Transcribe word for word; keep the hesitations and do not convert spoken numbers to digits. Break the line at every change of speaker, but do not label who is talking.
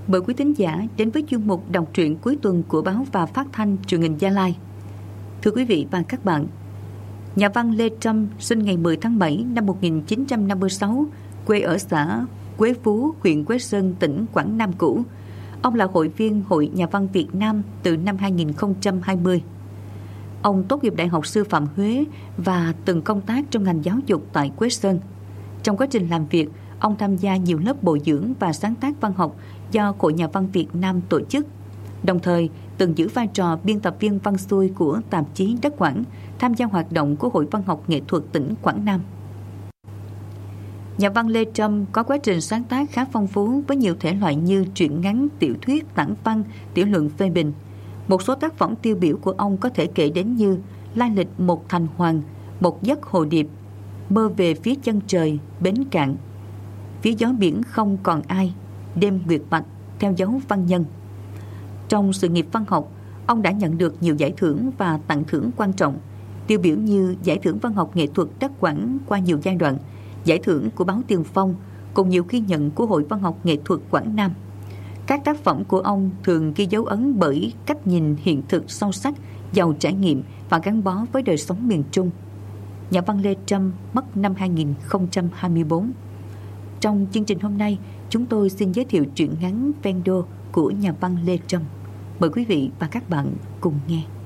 Mời quý thính giả đến với chuyên mục đọc truyện cuối tuần của báo và phát thanh truyền hình Gia Lai. Thưa quý vị và các bạn, nhà văn Lê Trâm sinh ngày mười tháng bảy năm một nghìn chín trăm năm mươi sáu, quê ở xã Quế Phú, huyện Quế Sơn, tỉnh Quảng Nam cũ. Ông là hội viên Hội Nhà văn Việt Nam từ năm hai nghìn không trăm hai mươi. Ông tốt nghiệp Đại học Sư phạm Huế và từng công tác trong ngành giáo dục tại Quế Sơn. Trong quá trình làm việc, ông tham gia nhiều lớp bồi dưỡng và sáng tác văn học do Hội Nhà văn Việt Nam tổ chức. Đồng thời, từng giữ vai trò biên tập viên văn xuôi của tạp chí Đất Quảng, tham gia hoạt động của Hội Văn học Nghệ thuật tỉnh Quảng Nam. Nhà văn Lê Trâm có quá trình sáng tác khá phong phú với nhiều thể loại như truyện ngắn, tiểu thuyết, tản văn, tiểu luận phê bình. Một số tác phẩm tiêu biểu của ông có thể kể đến như Lai lịch một thành hoàng, Một giấc hồ điệp, Mơ về phía chân trời, Bến cạn, Phía gió biển không còn ai, Đêm nguyệt bạch, theo dấu văn nhân. Trong sự nghiệp văn học, ông đã nhận được nhiều giải thưởng và tặng thưởng quan trọng, tiêu biểu như Giải thưởng Văn học Nghệ thuật Đất Quảng qua nhiều giai đoạn, Giải thưởng của báo Tiền Phong, cùng nhiều ghi nhận của Hội Văn học Nghệ thuật Quảng Nam. Các tác phẩm của ông thường ghi dấu ấn bởi cách nhìn hiện thực sâu sắc, giàu trải nghiệm và gắn bó với đời sống miền Trung. Nhà văn Lê Trâm mất năm hai nghìn không trăm hai mươi tư. Trong chương trình hôm nay, chúng tôi xin giới thiệu truyện ngắn Vendo của nhà văn Lê Trâm. Mời quý vị và các bạn cùng nghe.